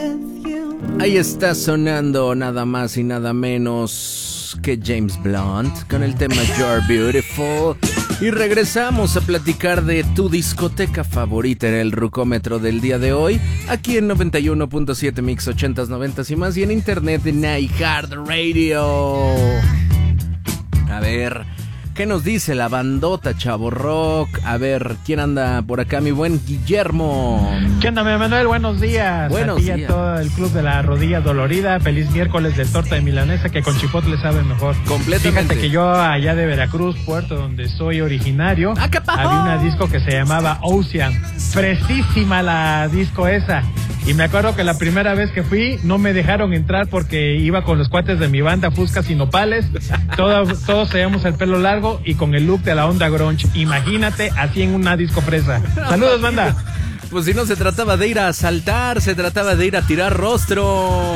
Ahí está sonando nada más y nada menos que James Blunt con el tema You're Beautiful. Y regresamos a platicar de tu discoteca favorita en el Rucómetro del día de hoy, aquí en 91.7 Mix 80s, 90s y más, y en internet en iHeartRadio. A ver, ¿qué nos dice la bandota Chavo Rock? A ver, ¿quién anda por acá? Mi buen Guillermo. ¿Qué onda, mi Manuel? Buenos días. Buenos días. días. A todo el club de la rodilla dolorida. Feliz miércoles de torta de milanesa, que con chipotle sabe mejor. Completamente. Fíjate que yo allá de Veracruz, puerto donde soy originario, había una disco que se llamaba Ocean. Fresísima la disco esa. Y me acuerdo que la primera vez que fui no me dejaron entrar porque iba con los cuates de mi banda Fuscas y Nopales. Todos teníamos el pelo largo y con el look de la onda grunge. Imagínate así en una disco fresa. Saludos, banda. Pues si no se trataba de ir a asaltar, se trataba de ir a tirar rostro.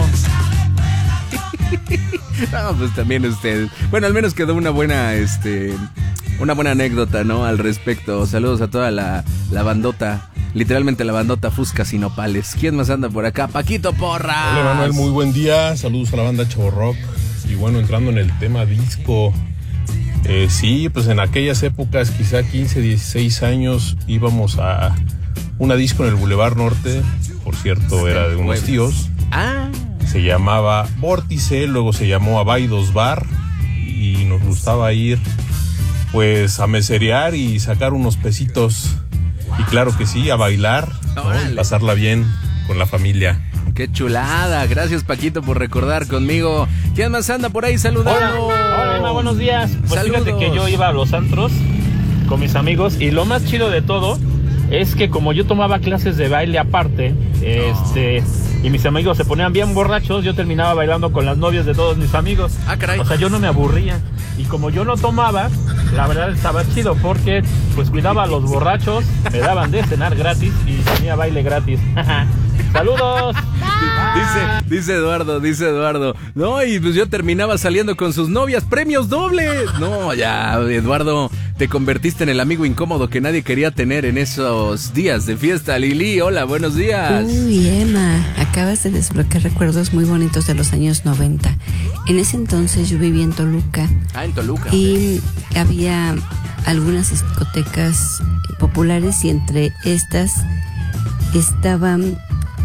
No, pues también ustedes. Bueno, al menos quedó una buena anécdota, ¿no? Al respecto. Saludos a toda la bandota. Literalmente la bandota Fuscas y Nopales. ¿Quién más anda por acá? Paquito Porras. Hola, Manuel, muy buen día. Saludos a la banda Chavo Rock. Y bueno, entrando en el tema disco. Sí, pues en aquellas épocas, quizá 15, 16 años, íbamos a una disco en el Boulevard Norte. Por cierto, era de unos tíos. Se llamaba Vórtice, luego se llamó Abaidos Bar. Y nos gustaba ir, pues, a meserear y sacar unos pesitos. Y claro que sí, a bailar, ¿no? Y pasarla bien con la familia. ¡Qué chulada! Gracias, Paquito, por recordar conmigo. ¿Quién más anda por ahí saludando? Hola, Emma, buenos días. Pues saludos. Fíjate que yo iba a los antros con mis amigos y lo más chido de todo es que como yo tomaba clases de baile aparte, y mis amigos se ponían bien borrachos, yo terminaba bailando con las novias de todos mis amigos. Ah, caray. O sea, yo no me aburría. Y como yo no tomaba, la verdad estaba chido porque pues cuidaba a los borrachos, me daban de cenar gratis y tenía baile gratis. ¡Saludos! Dice Eduardo. No, y pues yo terminaba saliendo con sus novias. ¡Premios dobles! No, ya, Eduardo, te convertiste en el amigo incómodo que nadie quería tener en esos días de fiesta. Lili, hola, buenos días. Uy, Emma, acabas de desbloquear recuerdos muy bonitos de los años 90. En ese entonces yo vivía en Toluca. En Toluca. Y había algunas discotecas populares y entre estas estaban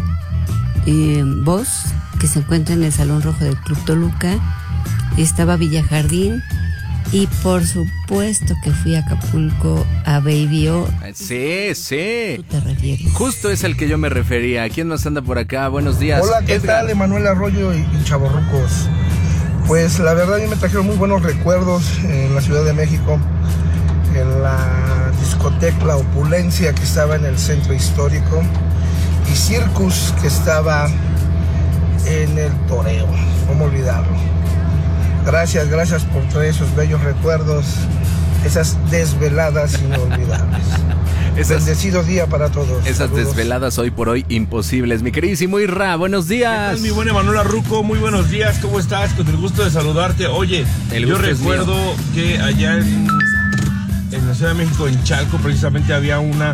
Voz, que se encuentra en el Salón Rojo del Club Toluca. Estaba Villa Jardín. Y por supuesto que fui a Acapulco a Baby O. Sí. ¿Tú te refieres? Justo es al que yo me refería. ¿Quién más anda por acá? Buenos días. Hola, ¿qué tal? Emanuel Arroyo y Chavorrucos. Pues la verdad a mí me trajeron muy buenos recuerdos en la Ciudad de México, en la discoteca La Opulencia, que estaba en el centro histórico, y Circus, que estaba en el Toreo. ¿Cómo olvidarlo? Gracias por traer esos bellos recuerdos, esas desveladas inolvidables. Bendecido día para todos. Esas Saludos. desveladas hoy por hoy imposibles. Mi queridísimo Irra, buenos días. Mi buen Emanuel Arruco, muy buenos días, ¿cómo estás? Con el gusto de saludarte. Oye, yo recuerdo que allá en la Ciudad de México, en Chalco, precisamente había una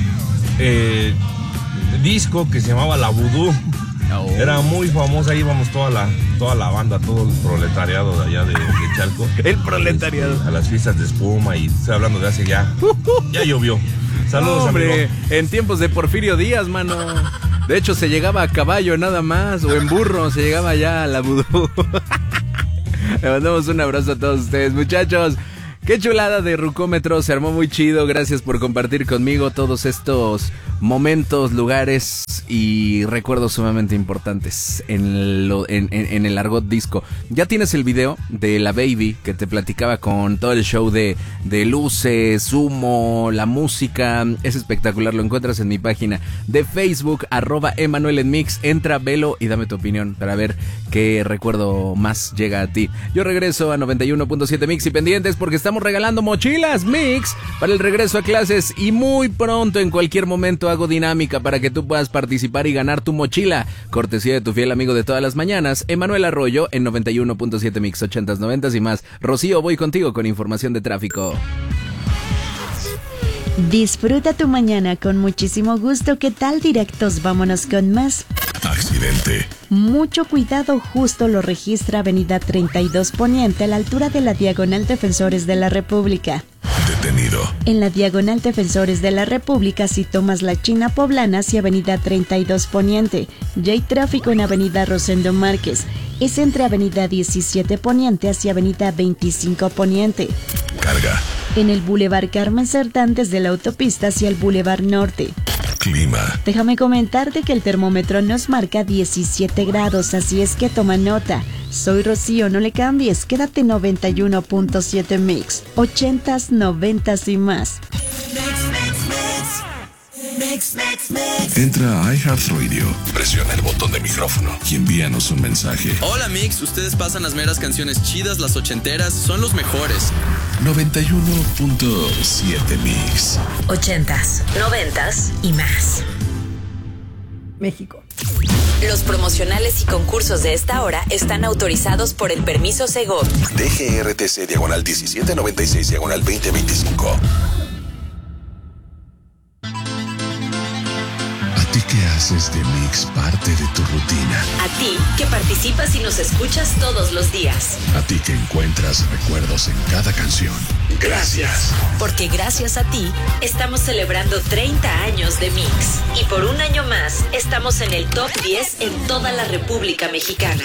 disco que se llamaba La Vudú. Era muy famosa, ahí íbamos toda la banda, todo el proletariado de allá de Chalco. El proletariado. A las fiestas de espuma, y estoy hablando de hace ya llovió. Saludos, hombre, amigo. En tiempos de Porfirio Díaz, mano. De hecho, se llegaba a caballo nada más, o en burro, se llegaba ya a La Vudú. Le mandamos un abrazo a todos ustedes, muchachos. Qué chulada de Rucómetro, se armó muy chido. Gracias por compartir conmigo todos estos momentos, lugares y recuerdos sumamente importantes en el argot disco. Ya tienes el video de la Baby que te platicaba con todo el show de luces, humo, la música. Es espectacular, lo encuentras en mi página de Facebook, @EmanuelEnMix. Entra, velo y dame tu opinión para ver qué recuerdo más llega a ti. Yo regreso a 91.7 Mix y pendientes porque estamos regalando mochilas Mix para el regreso a clases, y muy pronto, en cualquier momento, hago dinámica para que tú puedas participar y ganar tu mochila, cortesía de tu fiel amigo de todas las mañanas, Emanuel Arroyo, en 91.7 Mix 80s, 90s y más. Rocío, voy contigo con información de tráfico. Disfruta tu mañana con muchísimo gusto. ¿Qué tal? Directos, vámonos con más. Accidente. Mucho cuidado, justo lo registra Avenida 32 Poniente a la altura de la Diagonal Defensores de la República. Detenido. En la Diagonal Defensores de la República, si tomas la China Poblana hacia Avenida 32 Poniente. Ya hay tráfico en Avenida Rosendo Márquez. Es entre Avenida 17 Poniente hacia Avenida 25 Poniente. Carga. En el Boulevard Carmen Cerdán desde la autopista hacia el Boulevard Norte. Clima. Déjame comentarte que el termómetro nos marca 17 grados, así es que toma nota. Soy Rocío, no le cambies, quédate 91.7 Mix, 80s, 90s y más. Entra a iHeartRadio, presiona el botón de micrófono y envíanos un mensaje. Hola Mix, ustedes pasan las meras canciones chidas, las ochenteras, son los mejores. 91.7 Mix. 80s, 90s y más. México. Los promocionales y concursos de esta hora están autorizados por el permiso Segov. DGRTC /1796/2025. ¿A ti qué haces de Mix parte de tu rutina? A ti que participas y nos escuchas todos los días. A ti que encuentras recuerdos en cada canción. Gracias. Porque gracias a ti estamos celebrando 30 años de Mix. Y por un año más estamos en el top 10 en toda la República Mexicana.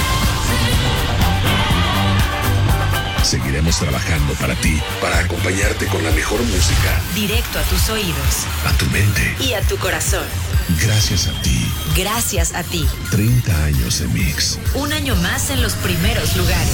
Seguiremos trabajando para ti, para acompañarte con la mejor música. Directo a tus oídos. A tu mente. Y a tu corazón. Gracias a ti. Gracias a ti. 30 años de Mix. Un año más en los primeros lugares.